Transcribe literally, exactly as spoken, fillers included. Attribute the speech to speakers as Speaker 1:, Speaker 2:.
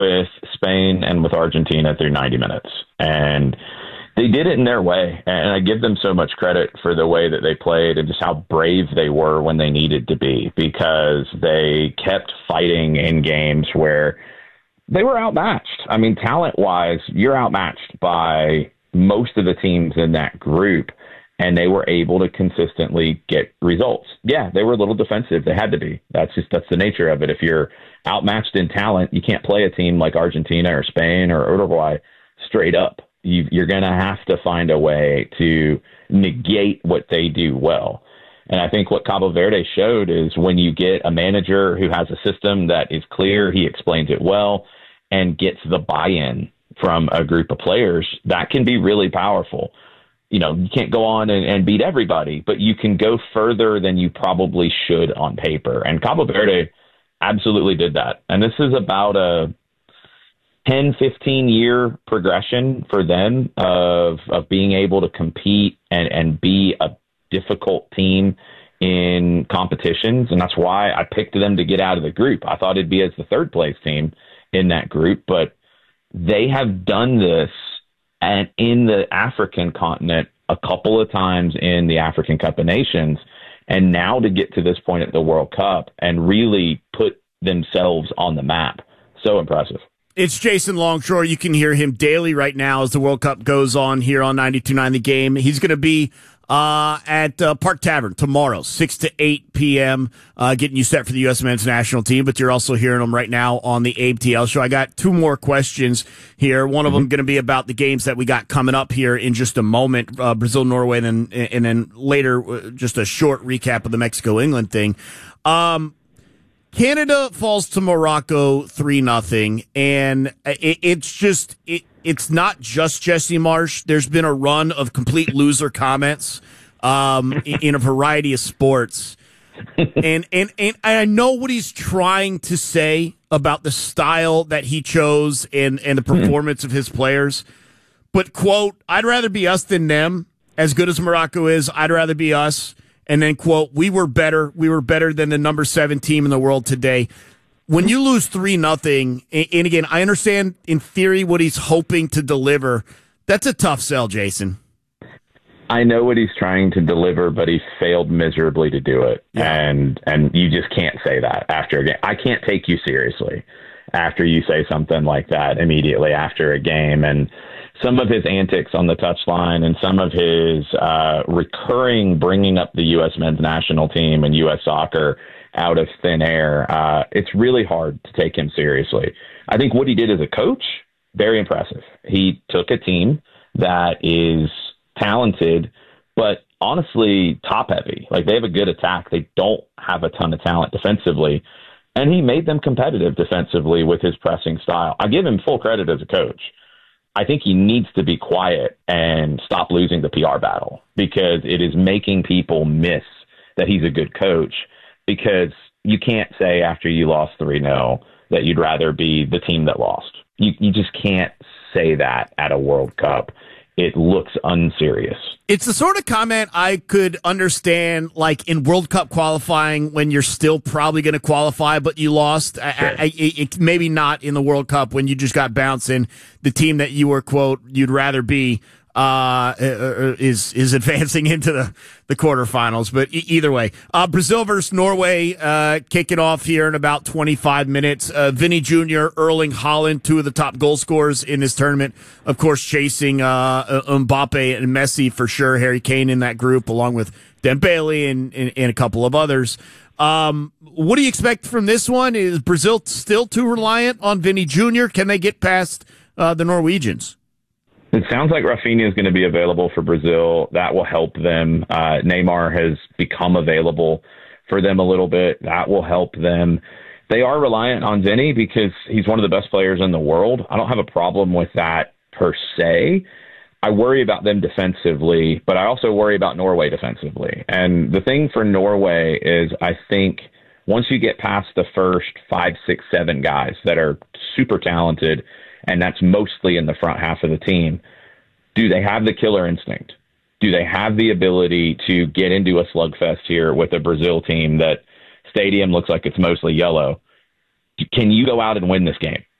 Speaker 1: with Spain and with Argentina through ninety minutes. And they did it in their way. And I give them so much credit for the way that they played and just how brave they were when they needed to be, because they kept fighting in games where they were outmatched. I mean, talent-wise, you're outmatched by most of the teams in that group, and they were able to consistently get results. Yeah, they were a little defensive. They had to be. That's just that's the nature of it. If you're outmatched in talent, you can't play a team like Argentina or Spain or Uruguay straight up. You, you're going to have to find a way to negate what they do well. And I think what Cabo Verde showed is when you get a manager who has a system that is clear, he explains it well, and gets the buy-in from a group of players, that can be really powerful. You know, you can't go on and, and beat everybody, but you can go further than you probably should on paper. And Cabo Verde absolutely did that. And this is about a ten, fifteen year progression for them of, of being able to compete and, and be a difficult team in competitions. And that's why I picked them to get out of the group. I thought it'd be as the third place team in that group, but they have done this and in the African continent a couple of times in the African Cup of Nations. And now to get to this point at the World Cup and really put themselves on the map. So impressive.
Speaker 2: It's Jason Longshore. You can hear him daily right now as the World Cup goes on here on ninety-two point nine The Game. He's going to be uh, at uh, Park Tavern tomorrow, six to eight p.m., uh, getting you set for the U S men's national team. But you're also hearing him right now on the Abe T L show. I got two more questions here. One of mm-hmm. them going to be about the games that we got coming up here in just a moment, uh, Brazil, Norway, and then, and then later uh, just a short recap of the Mexico-England thing. Um, Canada falls to Morocco three nothing, and it, it's just it, it's not just Jesse Marsh. There's been a run of complete loser comments um, in, in a variety of sports, and, and and I know what he's trying to say about the style that he chose and and the performance of his players. But quote, I'd rather be us than them. As good as Morocco is, I'd rather be us. And then, quote, we were better. We were better than the number seven team in the world today. When you lose three nothing, and again, I understand in theory what he's hoping to deliver. That's a tough sell, Jason.
Speaker 1: I know what he's trying to deliver, but he failed miserably to do it. Yeah. And and you just can't say that after a game. I can't take you seriously after you say something like that immediately after a game. And some of his antics on the touchline and some of his uh, recurring bringing up the U S men's national team and U S soccer out of thin air, uh, it's really hard to take him seriously. I think what he did as a coach, very impressive. He took a team that is talented, but honestly top heavy. Like, they have a good attack. They don't have a ton of talent defensively. And he made them competitive defensively with his pressing style. I give him full credit as a coach. I think he needs to be quiet and stop losing the P R battle, because it is making people miss that he's a good coach, because you can't say after you lost three nil that you'd rather be the team that lost. You, you just can't say that at a World Cup. It looks unserious.
Speaker 2: It's the sort of comment I could understand, like in World Cup qualifying when you're still probably going to qualify, but you lost. Sure. I, I, it, maybe not in the World Cup when you just got bounced and the team that you were, quote, you'd rather be uh, is is advancing into the, the quarterfinals. But e- either way, uh, Brazil versus Norway uh, kicking off here in about twenty-five minutes. Uh, Vinny Junior, Erling Haaland, two of the top goal scorers in this tournament, of course, chasing uh, Mbappe and Messi for sure. Harry Kane in that group, along with Dembele and, and, and a couple of others. Um, what do you expect from this one? Is Brazil still too reliant on Vinny Junior? Can they get past uh, the Norwegians?
Speaker 1: It sounds like Rafinha is going to be available for Brazil. That will help them. Uh, Neymar has become available for them a little bit. That will help them. They are reliant on Vinny because he's one of the best players in the world. I don't have a problem with that per se. I worry about them defensively, but I also worry about Norway defensively. And the thing for Norway is, I think once you get past the first five, six, seven guys that are super talented, and that's mostly in the front half of the team, do they have the killer instinct? Do they have the ability to get into a slugfest here with a Brazil team that stadium looks like it's mostly yellow? Can you go out and win this game?